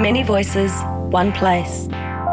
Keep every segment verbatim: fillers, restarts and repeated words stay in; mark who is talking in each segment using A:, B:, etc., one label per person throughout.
A: Many voices, one place.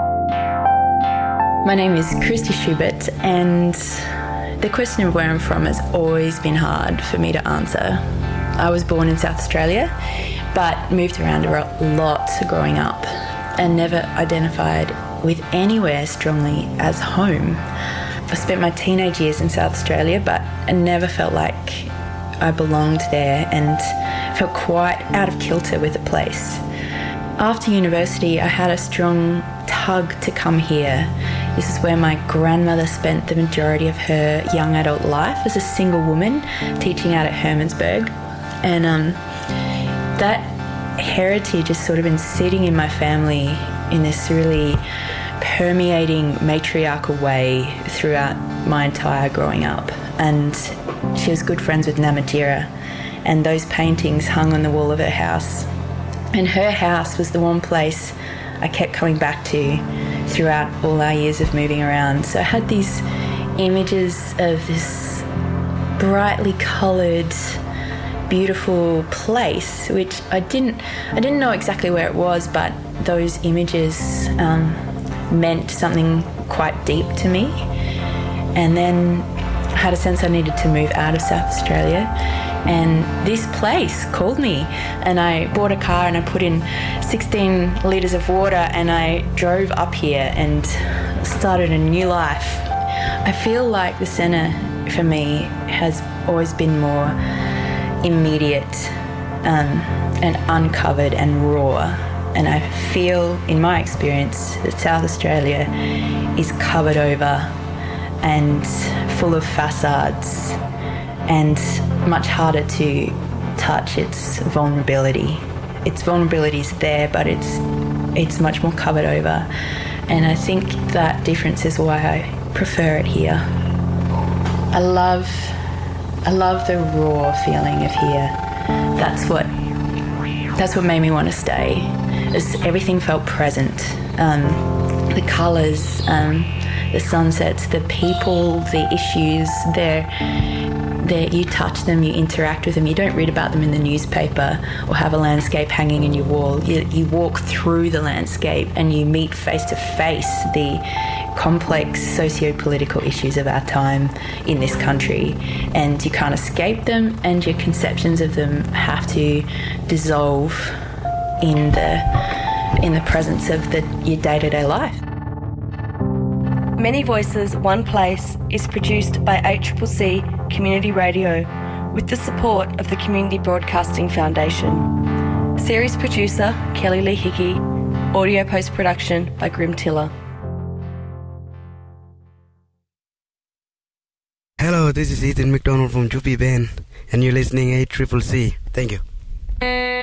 B: My name is Christy Schubert, and the question of where I'm from has always been hard for me to answer. I was born in South Australia, but moved around a lot growing up and never identified with anywhere strongly as home. I spent my teenage years in South Australia, but I never felt like I belonged there and felt quite out of kilter with the place. After university, I had a strong tug to come here. This is where my grandmother spent the majority of her young adult life as a single woman, teaching out at Hermannsburg. And um, that heritage has sort of been sitting in my family in this really permeating matriarchal way throughout my entire growing up. And she was good friends with Namatjira, and those paintings hung on the wall of her house. And her house was the one place I kept coming back to throughout all our years of moving around. So I had these images of this brightly coloured, beautiful place, which I didn't I didn't know exactly where it was, but those images um, meant something quite deep to me. And then I had a sense I needed to move out of South Australia, and this place called me, and I bought a car and I put in sixteen litres of water and I drove up here and started a new life. I feel like the centre for me has always been more immediate um, and uncovered and raw. And I feel, in my experience, that South Australia is covered over and full of facades and much harder to touch its vulnerability. Its vulnerability is there, but it's it's much more covered over. And I think that difference is why I prefer it here. I love I love the raw feeling of here. That's what that's what made me want to stay. As everything felt present. Um, the colours, um, the sunsets, the people, the issues, they're, they're, you touch them, you interact with them. You don't read about them in the newspaper or have a landscape hanging in your wall. You, you walk through the landscape and you meet face to face the complex socio-political issues of our time in this country, and you can't escape them, and your conceptions of them have to dissolve in the in the presence of the, your day-to-day life.
A: Many Voices, One Place is produced by A C C C Community Radio with the support of the Community Broadcasting Foundation. Series producer Kelly Lee Hickey. Audio post-production by Grim Tiller.
C: Hello, this is Ethan McDonald from Juppie Band, and you're listening A C C C. Thank you.